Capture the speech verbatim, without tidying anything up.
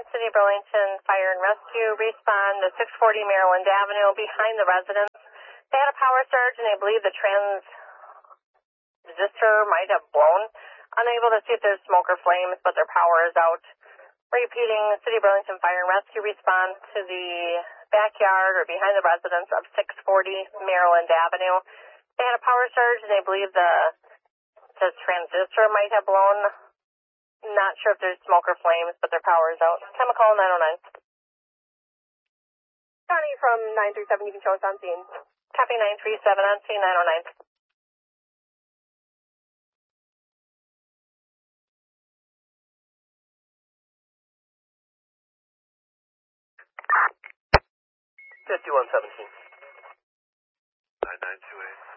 City of Burlington Fire and Rescue. Respond to six forty Maryland Avenue behind the residence. They had a power surge and they believe the transistor might have blown. Unable to see if there's smoke or flames, but their power is out. Repeating, City of Burlington Fire and Rescue response to the backyard or behind the residence of six forty Maryland Avenue. They had a power surge and they believe the, the transistor might have blown. Not sure if there's smoke or flames, but their power is out. Chemical nine oh nine. Connie from nine three seven, you can show us on scene. Copy nine three seven on scene nine oh nine. fifty-one seventeen. nine nine two eight.